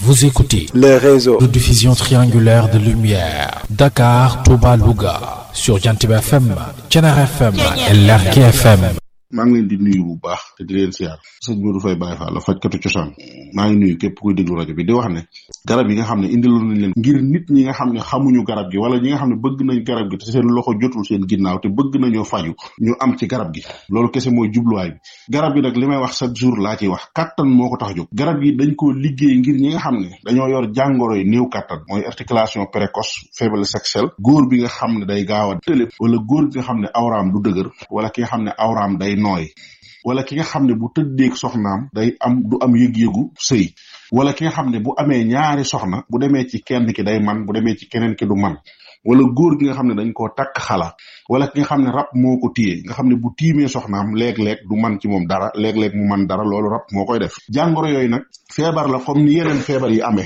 Vous écoutez le réseau de diffusion triangulaire de lumière Dakar, Touba, Louga sur Jantiba FM, Thiénaba FM et Lergui FM. maa ngi leen di nuyu bu baax te di leen siyaar sëñ Modou Faye Baye Fall la fajkatu cosaan maa ngi nuyu képp kuy déglu rajo bi di wax ne garab yi nga xam ne indiloon nañ leen ngir nit ñi nga xam ne xamuñu garab gi wala ñi nga xam ne bëgg nañ garab gi te seen loxo jotul seen ginnaaw te bëgg nañoo faju ñu am ci garab gi loolu kese mooy jubluwaay bi garab gi nag li may wax chaque jour laa ciy wax kattan moo ko tax jóg garab gi dañ koo liggéey ngir ñi nga xam ne dañoo yor jàngoro yi néew kattan mooy articulation précoce faiblesse sexuelle góor bi nga xam ne day gaaw a tëlé wala góor bi nga xam ne awraam du dëgër wala ki nga xam ne awraam day nooy wala ki nga xam ne bu tëddeeg soxnaam du am yëg-yëgu sëy wala ki nga xam ne bu amee ñaari soxna bu demee ci kenn ki day man bu demee ci keneen ki du man wala góor gi nga xam ne dañ koo takk xala wala ki nga xam ne rab moo ko téye nga xam ne bu tiimee soxnaam léeg-léeg du man ci moom dara léeg-léeg mu man dara loolu rab moo koy def jàngoro yooyu nag feebar la comme ni yeneen feebar yi amee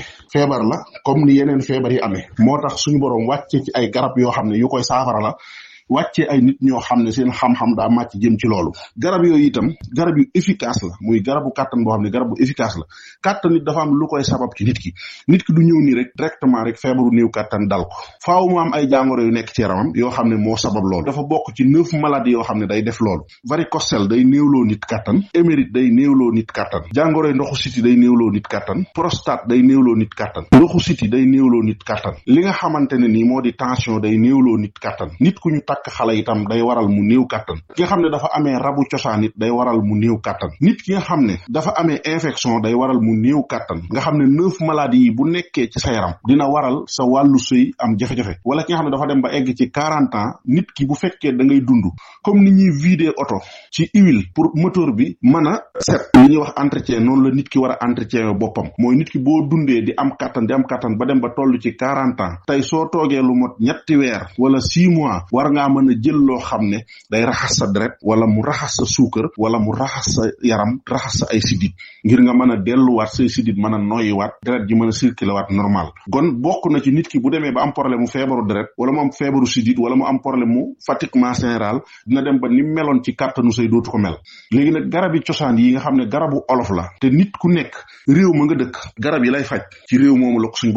moo tax suñu boroom wàcce ci ay garab yoo xam ne yu koy saafara la wàcce ay nit ñoo xam ne seen xam-xam daa màcc jëm ci loolu garab yooyu itam garab yu efficace la muy garabu kàttan boo xam ne garab bu efficace la kàttan nit dafa am lu koy sabab ci nit ki du ñëw nii rek directement rek feebaru néew kàttan dal ko faaw mu am ay jàngoro yu nekk ci yaramam yoo xam ne moo sabab loolu dafa bokk ci 9 maladies yoo xam ne day def loolu varicocèle day néewloo nit kàttan émérite day néewloo nit kàttan jàngoroy ndoxu siti day néewloo nit kàttan prostate day néewloo nit kàttan ndoxu siti day néewloo nit kàttan li nga xamante ne nii moo di tension day néewloo nit kàttan nit ku ñu takk xale itam day waral mu néew kàttan ki nga xam ne dafa amee rabu cosaan it day waral mu néew kàttan nit ki nga xam ne dafa amee infection day waral mu néew kàttan nga xam ne 9 maladies yi bu nekkee ci sa yaram dina waral sa wàllu sëy am jafe-jafe wala ki nga xam ne dafa dem ba egg ci 40 ans nit ki bu fekkee da ngay dund comme ni ñuy vider oto ci huile pour moteur bi mën a set li ñuy wax entretien noonu la nit ki war a entretien boppam mooy nit ki boo dundee di am kàttan ba dem ba toll ci 40 ans tey soo toogee lu mot ñetti weer wala 6 mois war ngaa mën a jël loo xam ne day raxas sa deret wala mu raxas sa suukar wala mu raxas sa yaram raxas sa ay sidit ngir nga mën a delluwaat say sidit mën a noyyiwaat deret ji mën a circuler waat normal kon bokk na ci nit ki bu demee ba am problème mu feebaru deret wala mu am feebaru sidit wala mu am problème mu fatiguement général dina dem ba ni meloon ci kàttanu say dootu ko mel léegi nag garab yi cosaan yi nga xam ne garabu olof la te nit ku nekk réew ma nga dëkk garab yi lay faj ci réew moomu la ko suñ